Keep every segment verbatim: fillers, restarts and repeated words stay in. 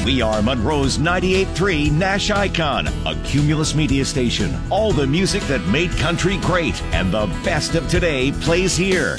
We are Monroe's ninety-eight point three Nash Icon, a Cumulus media station. All the music that made country great and the best of today plays here.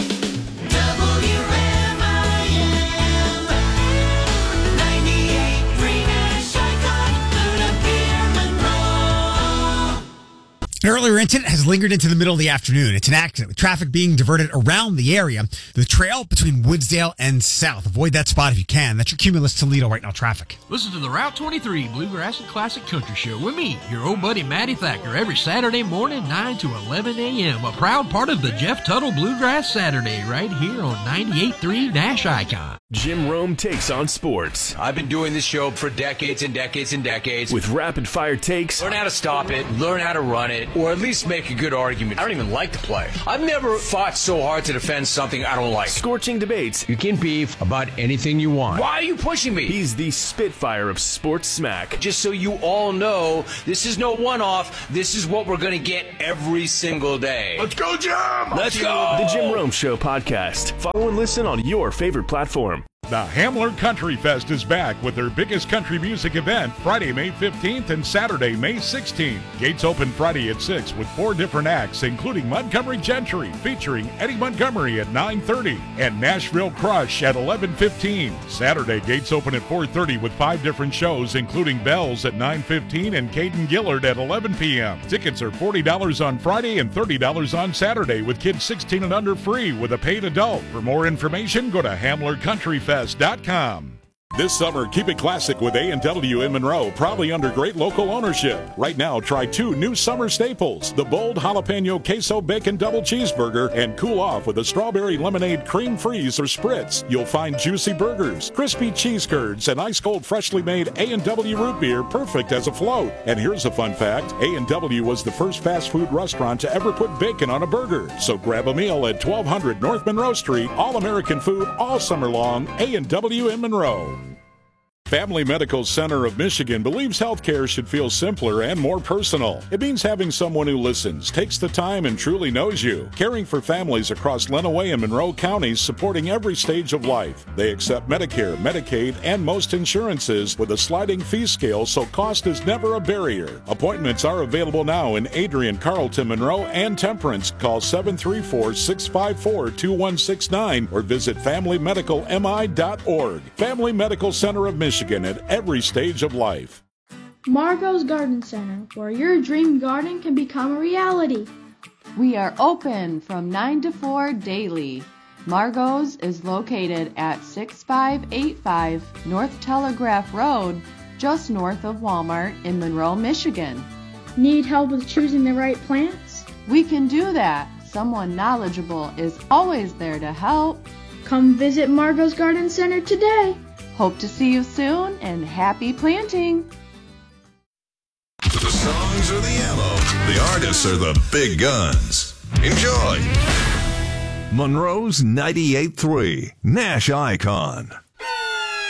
An earlier incident has lingered into the middle of the afternoon. It's an accident with traffic being diverted around the area. The trail between Woodsdale and South. Avoid that spot if you can. That's your Cumulus Toledo right now traffic. Listen to the Route twenty-three Bluegrass and Classic Country Show with me, your old buddy Matty Thacker, every Saturday morning, nine to eleven a.m. A proud part of the Jeff Tuttle Bluegrass Saturday right here on ninety-eight point three Nash Icon. Jim Rome takes on sports. I've been doing this show for decades and decades and decades. With rapid-fire takes. Learn how to stop it, learn how to run it, or at least make a good argument. I don't even like to play. I've never fought so hard to defend something I don't like. Scorching debates. You can beef about anything you want. Why are you pushing me? He's the Spitfire of sports smack. Just so you all know, this is no one-off. This is what we're going to get every single day. Let's go, Jim! Let's go! The Jim Rome Show podcast. Follow and listen on your favorite platform. The Hamler Country Fest is back with their biggest country music event Friday, May fifteenth and Saturday, May sixteenth. Gates open Friday at six with four different acts, including Montgomery Gentry featuring Eddie Montgomery at nine thirty and Nashville Crush at eleven fifteen. Saturday, gates open at four thirty with five different shows, including Bells at nine fifteen and Caden Gillard at eleven p.m. Tickets are forty dollars on Friday and thirty dollars on Saturday, with kids sixteen and under free with a paid adult. For more information, go to hamler country fest dot com. This summer, keep it classic with A and W in Monroe, proudly under great local ownership. Right now, try two new summer staples, the bold jalapeno queso bacon double cheeseburger, and cool off with a strawberry lemonade cream freeze or spritz. You'll find juicy burgers, crispy cheese curds, and ice cold freshly made A and W root beer, perfect as a float. And here's a fun fact, A and W was the first fast food restaurant to ever put bacon on a burger. So grab a meal at twelve hundred North Monroe Street, all American food all summer long, A and W in Monroe. Family Medical Center of Michigan believes healthcare should feel simpler and more personal. It means having someone who listens, takes the time, and truly knows you. Caring for families across Lenawee and Monroe counties, supporting every stage of life. They accept Medicare, Medicaid, and most insurances with a sliding fee scale, so cost is never a barrier. Appointments are available now in Adrian, Carlton, Monroe, and Temperance. Call seven three four, six five four, two one six nine or visit family medical m i dot org. Family Medical Center of Michigan. At every stage of life. Margot's Garden Center, where your dream garden can become a reality. We are open from nine to four daily. Margot's is located at six five eight five North Telegraph Road, just north of Walmart in Monroe, Michigan. Need help with choosing the right plants? We can do that. Someone knowledgeable is always there to help. Come visit Margot's Garden Center today. Hope to see you soon, and happy planting. The songs are the ammo. The artists are the big guns. Enjoy. Monroe's ninety-eight point three Nash Icon.